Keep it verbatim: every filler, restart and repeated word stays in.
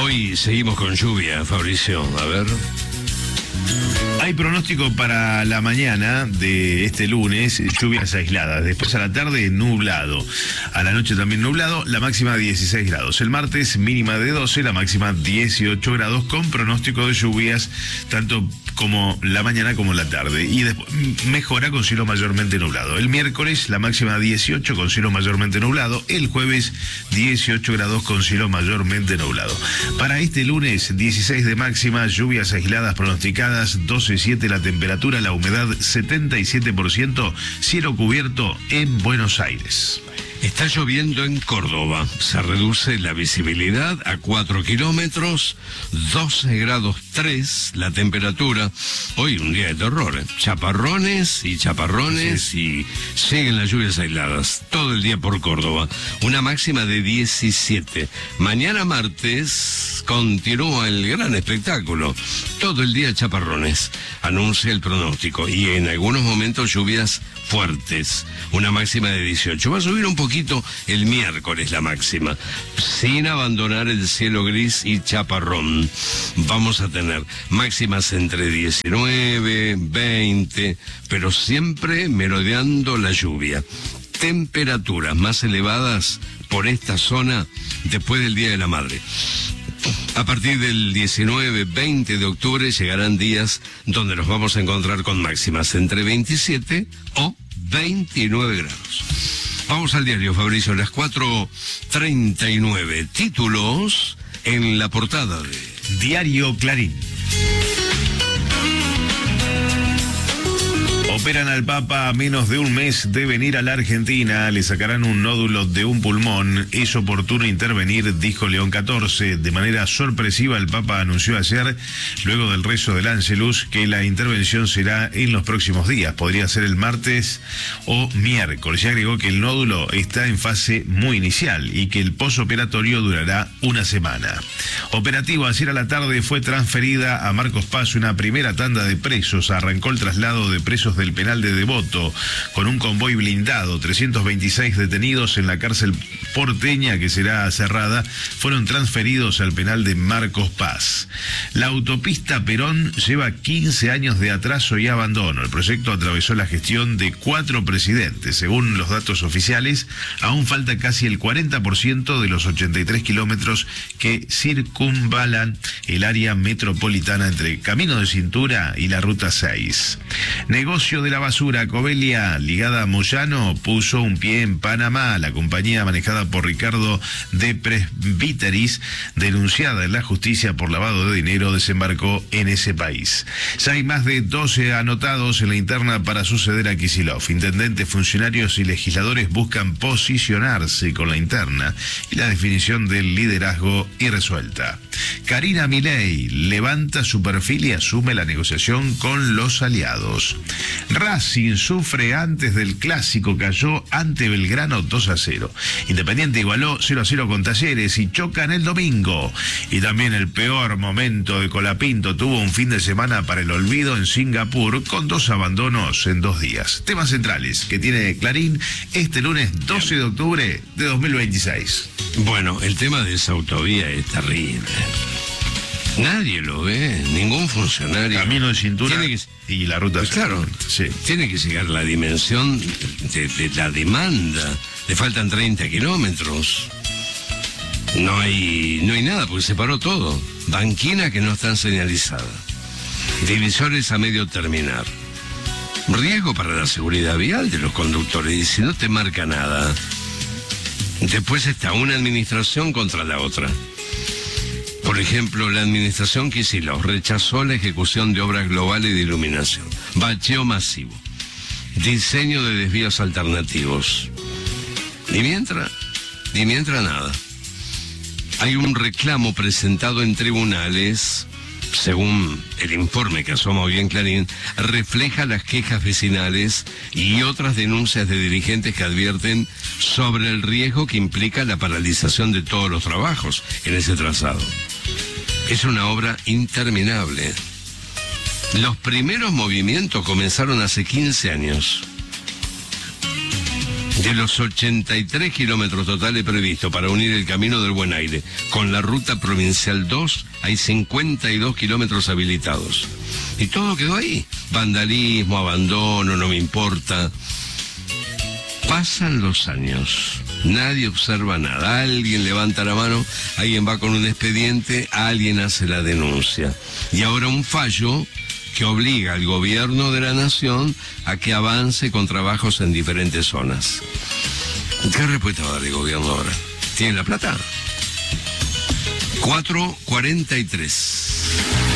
Hoy seguimos con lluvia, Fabricio, a ver. Hay pronóstico para la mañana de este lunes, lluvias aisladas. Después a la tarde, nublado. A la noche también nublado, la máxima dieciséis grados. El martes, mínima de doce, la máxima dieciocho grados, con pronóstico de lluvias tanto como la mañana como la tarde. Y después mejora con cielo mayormente nublado. El miércoles, la máxima dieciocho con cielo mayormente nublado. El jueves, dieciocho grados con cielo mayormente nublado. Para este lunes, dieciséis de máxima, lluvias aisladas pronosticadas, doce siete la temperatura, la humedad setenta y siete por ciento, cielo cubierto en Buenos Aires. Está lloviendo en Córdoba, se reduce la visibilidad a cuatro kilómetros, doce grados tres la temperatura. Hoy un día de terror, ¿eh? Chaparrones y chaparrones sí. Y siguen las lluvias aisladas todo el día por Córdoba. Una máxima de diecisiete. Mañana martes continúa el gran espectáculo. Todo el día chaparrones, anuncia el pronóstico. Y en algunos momentos lluvias fuertes, una máxima de dieciocho. Va a subir un poquito el miércoles la máxima, sin abandonar el cielo gris y chaparrón. Vamos a tener máximas entre diecinueve, veinte, pero siempre merodeando la lluvia. Temperaturas más elevadas por esta zona después del Día de la Madre. A partir del diecinueve, veinte de octubre llegarán días donde nos vamos a encontrar con máximas entre veintisiete o veintinueve grados. Vamos al diario, Fabricio, las cuatro treinta y nueve. Títulos en la portada de Diario Clarín. Operan al Papa a menos de un mes de venir a la Argentina. Le sacarán un nódulo de un pulmón. Es oportuno intervenir, dijo León catorce. De manera sorpresiva, el Papa anunció ayer, luego del rezo del Ángelus, que la intervención será en los próximos días. Podría ser el martes o miércoles. Y agregó que el nódulo está en fase muy inicial y que el posoperatorio durará una semana. Operativo ayer a la tarde fue transferida a Marcos Paz una primera tanda de presos. Arrancó el traslado de presos del penal de Devoto con un convoy blindado. trescientos veintiséis detenidos en la cárcel porteña, que será cerrada, fueron transferidos al penal de Marcos Paz. La autopista Perón lleva quince años de atraso y abandono. El proyecto atravesó la gestión de cuatro presidentes. Según los datos oficiales, aún falta casi el cuarenta por ciento de los ochenta y tres kilómetros que circunvalan el área metropolitana entre Camino de Cintura y la Ruta seis. Negocio de la basura. Covelia, ligada a Moyano, puso un pie en Panamá. La compañía manejada por Ricardo de Presbiteris, denunciada en la justicia por lavado de dinero, desembarcó en ese país. Ya hay más de doce anotados en la interna para suceder a Kicillof. Intendentes, funcionarios y legisladores buscan posicionarse con la interna y la definición del liderazgo irresuelta. Karina Milei levanta su perfil y asume la negociación con los aliados. Racing sufre antes del clásico, cayó ante Belgrano dos a cero. Independiente igualó cero a cero con Talleres y chocan el domingo. Y también el peor momento de Colapinto tuvo un fin de semana para el olvido en Singapur, con dos abandonos en dos días. Temas centrales que tiene Clarín este lunes doce de octubre de dos mil veintiséis. Bueno, el tema de esa autovía es terrible. Nadie lo ve, ningún funcionario. Camino de Cintura que, y la ruta. Pues claro, sí. Tiene que llegar la dimensión de, de la demanda. Le faltan treinta kilómetros. No hay, no hay nada porque se paró todo. Banquina que no están señalizadas. Divisores a medio terminar. Riesgo para la seguridad vial de los conductores. Y si no te marca nada, después está una administración contra la otra. Por ejemplo, la administración Kicillof rechazó la ejecución de obras globales de iluminación, bacheo masivo, diseño de desvíos alternativos. Y mientras, y mientras nada. Hay un reclamo presentado en tribunales, según el informe que asoma hoy en Clarín, refleja las quejas vecinales y otras denuncias de dirigentes que advierten sobre el riesgo que implica la paralización de todos los trabajos en ese trazado. Es una obra interminable. Los primeros movimientos comenzaron hace quince años. De los ochenta y tres kilómetros totales previstos para unir el Camino del Buen Aire con la Ruta Provincial dos, hay cincuenta y dos kilómetros habilitados. Y todo quedó ahí. Vandalismo, abandono, no me importa. Pasan los años, nadie observa nada, alguien levanta la mano, alguien va con un expediente, alguien hace la denuncia. Y ahora un fallo que obliga al gobierno de la nación a que avance con trabajos en diferentes zonas. ¿Qué respuesta va a dar el gobierno ahora? ¿Tiene la plata? cuatro cuarenta y tres.